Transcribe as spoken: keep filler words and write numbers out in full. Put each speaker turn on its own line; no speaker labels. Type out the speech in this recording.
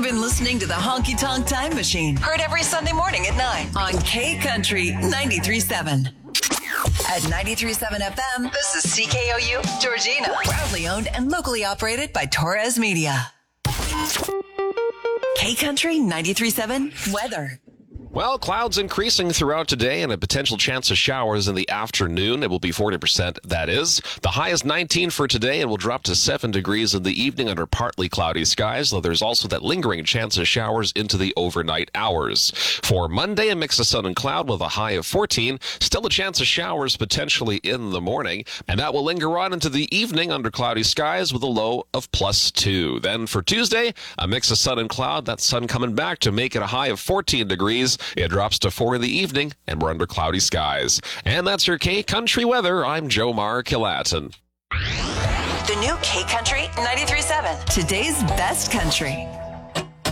been listening to the Honky Tonk Time Machine. Heard every Sunday morning at nine on K Country ninety-three point seven. At ninety-three point seven F M, this is C K O U, Georgina. Proudly owned and locally operated by Torres Media. K Country ninety-three point seven weather.
Well, clouds increasing throughout today and a potential chance of showers in the afternoon. It will be forty percent, that is. The high is nineteen for today and will drop to seven degrees in the evening under partly cloudy skies, though there's also that lingering chance of showers into the overnight hours. For Monday, a mix of sun and cloud with a high of fourteen. Still a chance of showers potentially in the morning, and that will linger on into the evening under cloudy skies with a low of plus two. Then for Tuesday, a mix of sun and cloud. That sun coming back to make it a high of fourteen degrees. It drops to four in the evening, and we're under cloudy skies. And that's your K Country weather. I'm Joe Mar Killatin.
The new K Country ninety-three point seven. Today's best country.